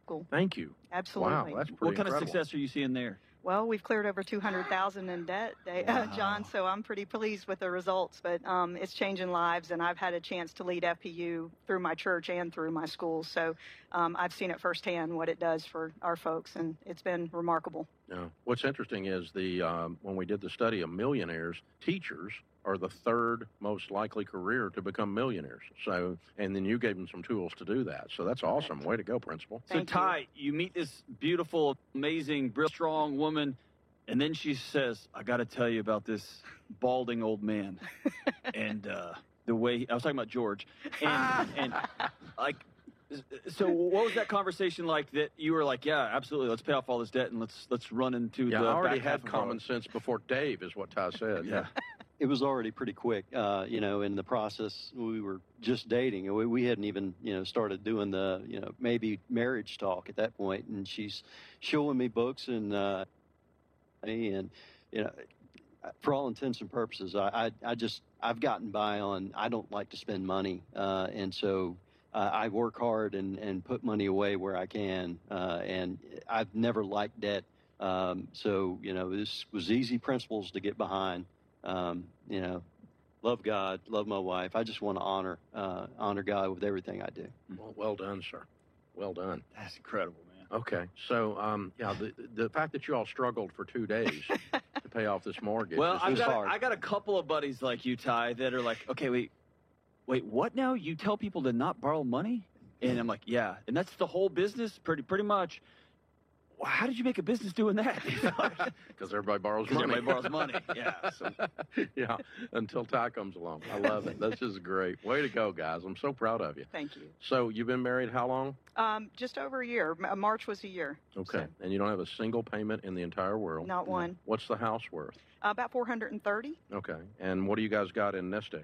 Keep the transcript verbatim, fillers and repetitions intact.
Thank you. Absolutely. Wow, that's pretty What kind incredible. of success are you seeing there? Well, we've cleared over two hundred thousand in debt, they, Wow. uh, John, so I'm pretty pleased with the results, but um, it's changing lives, and I've had a chance to lead F P U through my church and through my schools, so um, I've seen it firsthand what it does for our folks, and it's been remarkable. Yeah. What's interesting is the um, when we did the study of millionaires, teachers are the third most likely career to become millionaires. So, and then you gave them some tools to do that. So that's awesome. Correct. Way to go, Principal. So, Thank you. Ty, you. meet this beautiful, amazing, brilliant, strong woman, and then she says, I got to tell you about this balding old man. and uh, the way, I was talking about George. And, and like, so what was that conversation like that you were like, yeah, absolutely, let's pay off all this debt and let's let's run into Yeah, the I already back half had of common our- sense before Dave, is what Ty said. Yeah. It was already pretty quick, uh, you know, in the process. We were just dating, and we, we hadn't even, you know, started doing the, you know, maybe marriage talk at that point. And she's showing me books, and uh, and you know, for all intents and purposes, I, I I just I've gotten by on I don't like to spend money, uh, and so uh, I work hard and and put money away where I can, uh, and I've never liked debt. Um, so you know, this was easy principles to get behind. Um, you know, love God, love my wife. I just want to honor, uh, honor God with everything I do. Well, well done, sir. Well done. That's incredible, man. Okay. So, um, yeah, the the fact that you all struggled for two days to pay off this mortgage. Well, is I've just got, hard. I got a couple of buddies like you, Ty, that are like, okay, wait, wait, what now? You tell people to not borrow money? And I'm like, yeah. And that's the whole business, pretty pretty much. Well, how did you make a business doing that? because everybody borrows Because money. everybody borrows money. Yeah. So, yeah, until Ty comes along. I love it. That's just great. Way to go, guys. I'm so proud of you. Thank you. So you've been married how long? Um, just over a year. M- March was a year. Okay. So, And you don't have a single payment in the entire world? not one. What's the house worth? Uh, about four hundred thirty. Okay. And what do you guys got in nest egg?